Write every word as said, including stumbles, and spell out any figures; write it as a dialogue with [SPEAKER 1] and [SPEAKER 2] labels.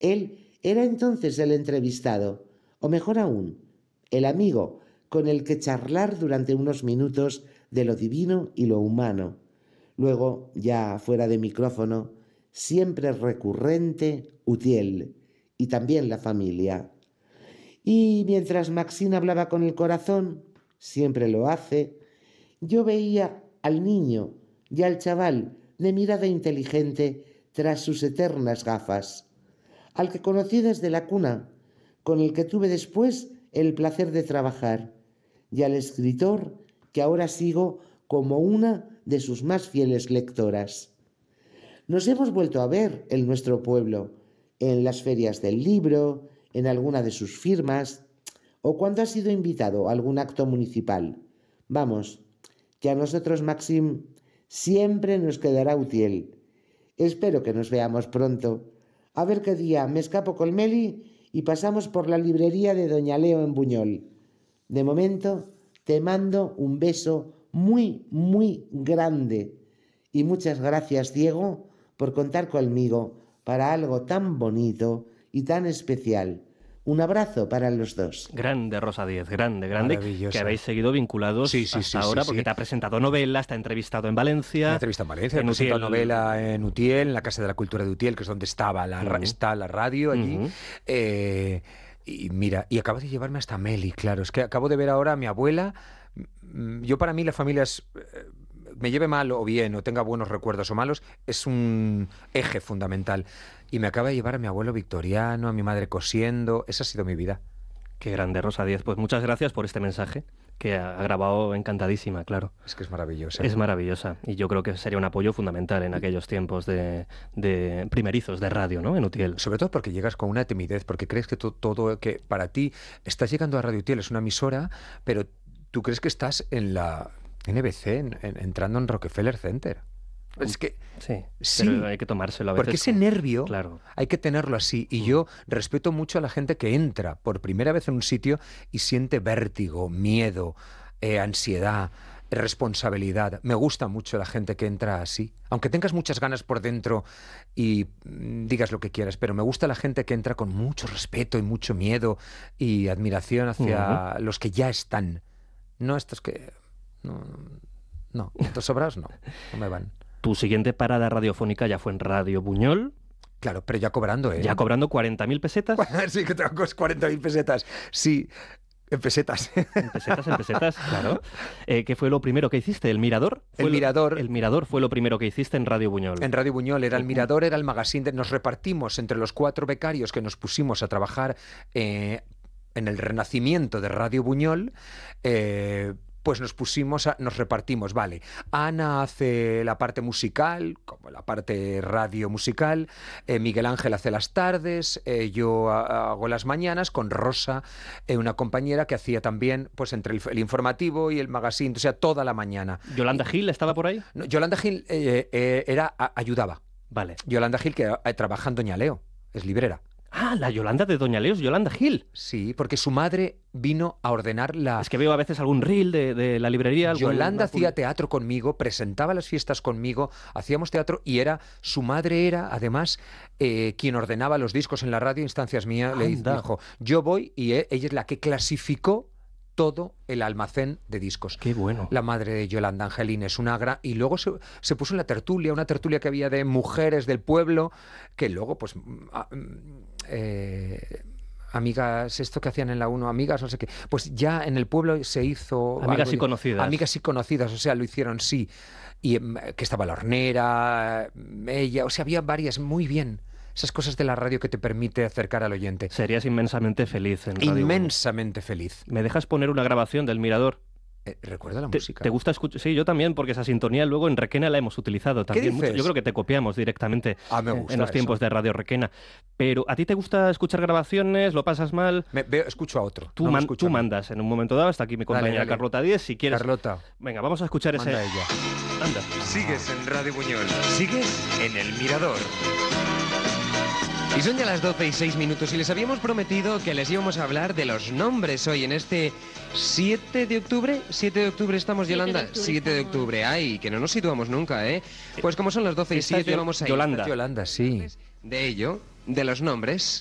[SPEAKER 1] Él era entonces el entrevistado, o mejor aún, el amigo con el que charlar durante unos minutos de lo divino y lo humano. Luego, ya fuera de micrófono, siempre recurrente, Utiel, y también la familia. Y mientras Maxine hablaba con el corazón, siempre lo hace, yo veía al niño y al chaval de mirada inteligente tras sus eternas gafas, al que conocí desde la cuna, con el que tuve después el placer de trabajar, y al escritor que ahora sigo como una de sus más fieles lectoras. Nos hemos vuelto a ver en nuestro pueblo, en las ferias del libro, en alguna de sus firmas, o cuando ha sido invitado a algún acto municipal. Vamos, que a nosotros, Maxim, siempre nos quedará Utiel. Espero que nos veamos pronto. A ver qué día me escapo con Meli y pasamos por la librería de Doña Leo en Buñol. De momento, te mando un beso muy, muy grande. Y muchas gracias, Diego, por contar conmigo para algo tan bonito y tan especial. Un abrazo para los dos.
[SPEAKER 2] Grande, Rosa Díez, grande, grande. Que habéis seguido vinculados
[SPEAKER 3] sí, sí,
[SPEAKER 2] hasta
[SPEAKER 3] sí,
[SPEAKER 2] ahora,
[SPEAKER 3] sí,
[SPEAKER 2] porque
[SPEAKER 3] sí.
[SPEAKER 2] te ha presentado novelas, te ha entrevistado en Valencia.
[SPEAKER 3] Me ha entrevistado en Valencia, en he presentado Utiel... novela en Utiel, en la Casa de la Cultura de Utiel, que es donde estaba la, uh-huh. está la radio allí. Uh-huh. Eh, y mira, y acabo de llevarme hasta Meli, claro. Es que acabo de ver ahora a mi abuela. Yo, para mí, la familia es... me lleve mal o bien, o tenga buenos recuerdos o malos, es un eje fundamental. Y me acaba de llevar a mi abuelo victoriano, a mi madre cosiendo. Esa ha sido mi vida.
[SPEAKER 2] Qué grande, Rosa Díez. Pues muchas gracias por este mensaje, que ha grabado encantadísima, claro.
[SPEAKER 3] Es que es maravillosa.
[SPEAKER 2] Es maravillosa. Y yo creo que sería un apoyo fundamental en aquellos tiempos de, de primerizos de radio, ¿no? En Utiel.
[SPEAKER 3] Sobre todo porque llegas con una timidez, porque crees que to- todo, que para ti estás llegando a Radio Utiel, es una emisora, pero tú crees que estás en la N B C, en, en, entrando en Rockefeller Center. Es que
[SPEAKER 2] sí,
[SPEAKER 3] sí,
[SPEAKER 2] pero hay que tomárselo a veces.
[SPEAKER 3] Porque ese nervio,
[SPEAKER 2] claro,
[SPEAKER 3] hay que tenerlo así. Y mm. yo respeto mucho a la gente que entra por primera vez en un sitio y siente vértigo, miedo, eh, ansiedad, responsabilidad. Me gusta mucho la gente que entra así. Aunque tengas muchas ganas por dentro y mm, digas lo que quieras, pero me gusta la gente que entra con mucho respeto y mucho miedo y admiración hacia uh-huh. los que ya están. No estos que... No, no, estos sobrados no, no me van.
[SPEAKER 2] Tu siguiente parada radiofónica ya fue en Radio Buñol.
[SPEAKER 3] Claro, pero ya cobrando, ¿eh?
[SPEAKER 2] Ya cobrando cuarenta mil pesetas.
[SPEAKER 3] Sí, que tengo cuarenta mil pesetas. Sí, en pesetas.
[SPEAKER 2] En pesetas, en pesetas, claro. Eh, ¿Qué fue lo primero que hiciste? ¿El Mirador?
[SPEAKER 3] El
[SPEAKER 2] lo,
[SPEAKER 3] Mirador.
[SPEAKER 2] El Mirador fue lo primero que hiciste en Radio Buñol.
[SPEAKER 3] En Radio Buñol era el Mirador, era el magazine. De, nos repartimos entre los cuatro becarios que nos pusimos a trabajar eh, en el renacimiento de Radio Buñol. Eh, pues nos pusimos, a, nos repartimos, vale, Ana hace la parte musical, como la parte radio musical, eh, Miguel Ángel hace las tardes, eh, yo a, hago las mañanas con Rosa, eh, una compañera que hacía también, pues entre el, el informativo y el magazine, o sea, toda la mañana.
[SPEAKER 2] ¿Yolanda Gil estaba por ahí?
[SPEAKER 3] No, Yolanda Gil eh, eh, era, a, ayudaba.
[SPEAKER 2] Vale.
[SPEAKER 3] Yolanda Gil, que eh, trabaja en Doña Leo, es librera.
[SPEAKER 2] Ah, la Yolanda de Doña Leo, Yolanda Gil.
[SPEAKER 3] Sí, porque su madre vino a ordenar la...
[SPEAKER 2] Es que veo a veces algún reel de, de la librería.
[SPEAKER 3] Yolanda
[SPEAKER 2] algún...
[SPEAKER 3] hacía teatro conmigo, presentaba las fiestas conmigo, hacíamos teatro y era su madre era, además, eh, quien ordenaba los discos en la radio, instancias mías, le dijo, yo voy y ella es la que clasificó todo el almacén de discos.
[SPEAKER 2] Qué bueno.
[SPEAKER 3] La madre de Yolanda Angelín es una gran... Y luego se, se puso en la tertulia, una tertulia que había de mujeres del pueblo, que luego, pues... Eh, amigas, esto que hacían en la uno, amigas, no sé qué, pues ya en el pueblo se hizo...
[SPEAKER 2] Amigas
[SPEAKER 3] algo,
[SPEAKER 2] y conocidas.
[SPEAKER 3] Amigas y conocidas, o sea, lo hicieron, sí. Y que estaba la hornera, ella, o sea, había varias, muy bien. Esas cosas de la radio que te permite acercar al oyente.
[SPEAKER 2] Serías inmensamente feliz en Radio
[SPEAKER 3] Inmensamente Buñol. Feliz.
[SPEAKER 2] ¿Me dejas poner una grabación del Mirador?
[SPEAKER 3] Eh, ¿Recuerda la
[SPEAKER 2] ¿Te,
[SPEAKER 3] música?
[SPEAKER 2] ¿Te gusta escuchar? Sí, yo también, porque esa sintonía luego en Requena la hemos utilizado también mucho. Yo creo que te copiamos directamente
[SPEAKER 3] ah, me gusta
[SPEAKER 2] en los
[SPEAKER 3] eso.
[SPEAKER 2] tiempos de Radio Requena. Pero ¿a ti te gusta escuchar grabaciones? ¿Lo pasas mal?
[SPEAKER 3] Me, veo, escucho a otro.
[SPEAKER 2] Tú,
[SPEAKER 3] no
[SPEAKER 2] man,
[SPEAKER 3] escucho
[SPEAKER 2] tú mandas en un momento dado. Hasta aquí mi compañera
[SPEAKER 3] dale, dale.
[SPEAKER 2] Carlota Díez. Si quieres...
[SPEAKER 3] Carlota.
[SPEAKER 2] Venga, vamos a escuchar
[SPEAKER 3] Manda
[SPEAKER 2] ese...
[SPEAKER 3] ella.
[SPEAKER 2] Anda.
[SPEAKER 4] Sigues en Radio Buñol. Sigues en El Mirador. Y son ya las doce y seis minutos y les habíamos prometido que les íbamos a hablar de los nombres hoy en este siete de octubre. ¿siete de octubre estamos, Yolanda? siete de octubre. Ay, que no nos situamos nunca, ¿eh? Pues como son las doce y siete vamos a ir.
[SPEAKER 2] Yolanda.
[SPEAKER 3] Yolanda, sí.
[SPEAKER 4] De ello, de los nombres.